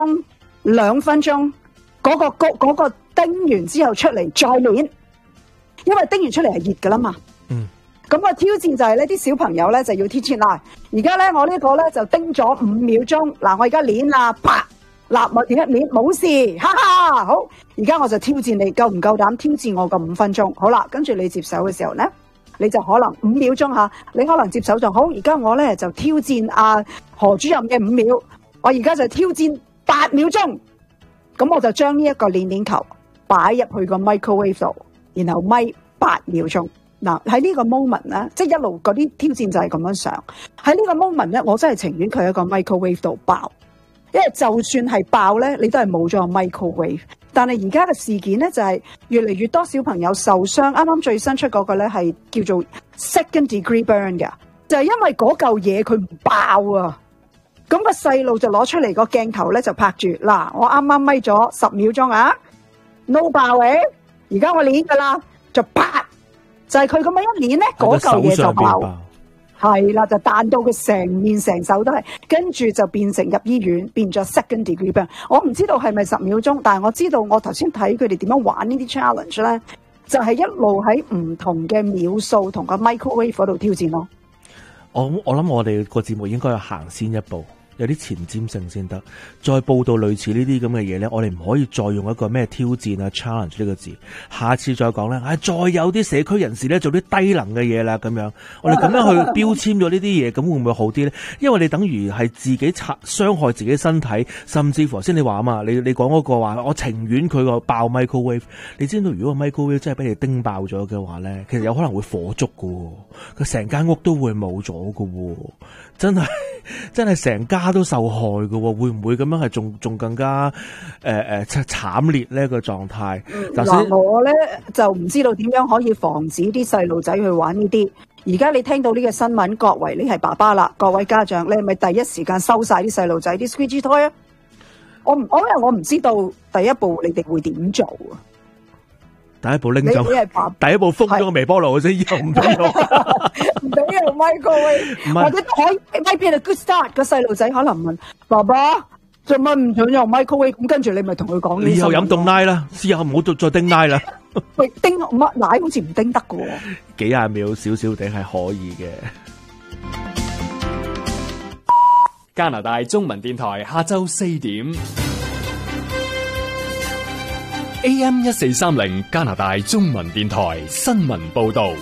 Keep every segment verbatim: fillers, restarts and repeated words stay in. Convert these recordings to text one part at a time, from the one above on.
兩分鐘，嗰、嗰個嗰、嗰個叮完之後出嚟再練，因為叮完出嚟係熱噶啦嘛。嗯。咁個挑戰就係呢啲小朋友咧就要挑戰啦。而家咧我呢個咧就叮咗五秒鐘，嗱我而家練啦，啪，嗱我點一練冇事，哈哈，好。而家我就挑戰你，夠唔夠膽挑戰我個五分鐘？好啦，跟住你接手嘅時候咧，你就可能五秒鐘吓，你可能接手就好。而家我咧就挑戰阿何主任嘅五秒，我而家就挑戰八秒鐘。咁我就將呢一個練練球擺入去個 microwave 度，然後咪八秒鐘。嗱喺呢個 moment 咧，即係一路嗰啲挑戰就係咁樣上。喺呢個 moment 咧，我真係情願佢喺個 microwave 度爆，因為就算係爆咧，你都係冇咗個 microwave。但係而家嘅事件咧就係越嚟越多小朋友受傷。啱啱最新出嗰個咧係叫做 second degree burn 嘅，就係因為嗰嚿嘢佢唔爆啊。咁個細路就攞出嚟個鏡頭咧就拍住，嗱我啱啱咪咗十秒鐘啊 ，no 爆嘅，而家我練噶啦，就啪。就係佢咁樣一練咧，嗰嚿嘢就爆，係啦，就彈到佢成面成手都係，跟住就變成入醫院，變咗 second degree burn。我唔知道係咪十秒鐘，但係我知道我頭先睇佢哋點樣玩呢啲 challenge 咧，就係一路喺唔同嘅秒數同個 microwave 嗰度挑戰咯。 我我諗我哋個節目應該要行先一步。有啲前瞻性先得，再報道類似呢啲咁嘅嘢咧，我哋唔可以再用一個咩挑戰啊 challenge 呢個字，下次再講咧，唉、哎，再有啲社區人士咧做啲低能嘅嘢啦，咁樣我哋咁樣去標籤咗呢啲嘢，咁會唔會好啲咧？因為你等於係自己拆傷害自己身體，甚至乎頭先你話啊嘛，你你講嗰個話，我情願佢個爆 microwave， 你知道如果個 microwave 真係俾你叮爆咗嘅話咧，其實有可能會火燭噶，佢成間屋都會冇咗噶，真係真係成家都受害嘅，會唔會咁樣係仲仲更加誒誒、呃、慘烈呢個狀態？嗱、 嗯，我咧就唔知道點樣可以防止啲細路仔去玩呢啲。而家你聽到呢個新聞，各位你係爸爸啦，各位家長，你係咪第一時間收晒啲細路仔啲 squeegee toy 啊？我唔，我因為我唔知道第一步你哋會點做啊？ 第一步拎走，第一步封咗個微波爐先，以後唔俾用， 唔俾用 microwave，或者可以 might be a good start。個細路仔可能問爸爸做乜唔想用 microwave？ 咁跟住你咪同佢講， 你以後飲凍奶啦，之後唔好再再叮奶啦。 喂，叮乜奶好似唔叮得噶喎， 幾廿秒少少地係可以嘅。 加拿大中文電台下晝四點。A M 一四三零加拿大中文電台新聞報道。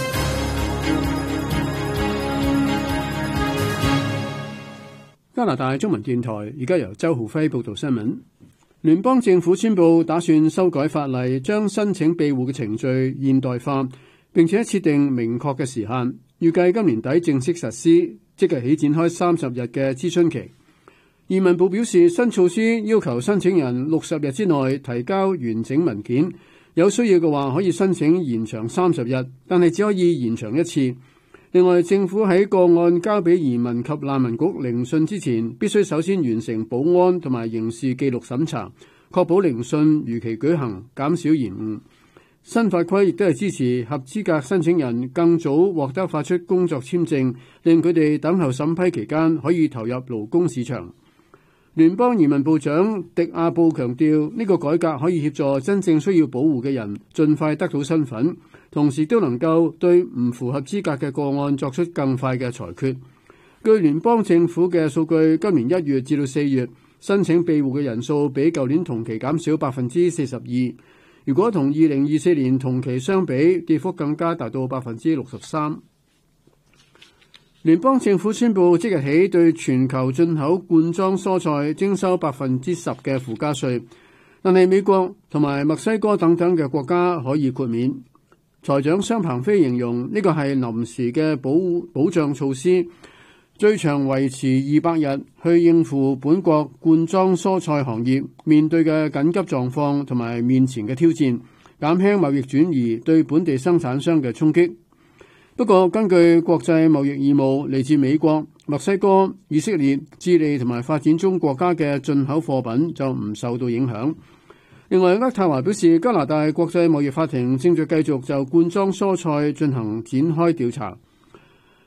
加拿大中文電台而家由周浩輝報道新聞。聯邦政府宣布打算修改法例，將申請庇護嘅程序現代化，並且設定明確嘅時限，預計今年底正式實施，即日起展開三十日嘅諮詢期。移民部表示，新措施要求申請人六十日之內提交完整文件，有需要嘅話可以申請延長三十日，但係只可以延長一次。另外，政府喺個案交俾移民及難民局聆訊之前，必須首先完成保安同埋刑事記錄審查，確保聆訊如期舉行，減少延誤。新法規亦都係支持合資格申請人更早獲得發出工作簽證，令佢哋等候審批期間可以投入勞工市場。聯邦移民部長迪亞布強調，呢個改革可以協助真正需要保護嘅人盡快得到身份，同時都能夠對唔符合資格嘅個案作出更快嘅裁決。據聯邦政府嘅數據，今年一月至到四月申請庇護嘅人數比舊年同期減少百分之四十二。如果同二零二四年同期相比，跌幅更加達到百分之六十三。聯邦政府宣布即日起對全球進口罐裝蔬菜徵收百分之十嘅附加稅，但係美國同埋墨西哥等等嘅國家可以豁免。財長商鵬飛形容呢個係臨時嘅保保障措施，最長維持二百日，去應付本國罐裝蔬菜行業面對嘅緊急狀況同埋面前嘅挑戰，減輕貿易轉移對本地生產商嘅衝擊。不過，根據國際貿易義務，嚟自美國、墨西哥、以色列、智利同埋發展中國家嘅進口貨品就唔受到影響。另外，渥太華表示，加拿大國際貿易法庭正在繼續就罐裝蔬菜進行展開調查。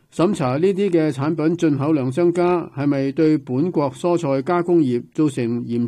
審查呢啲嘅產品進口量增加，係咪對本國蔬菜加工業造成嚴